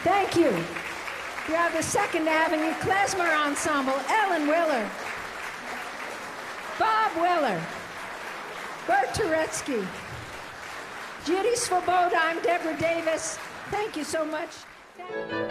Thank you. We have the Second Avenue Klezmer Ensemble, Ellen Willer, Bob Willer, Bert Turetsky, Judy Svoboda, I'm Deborah Davis. Thank you so much.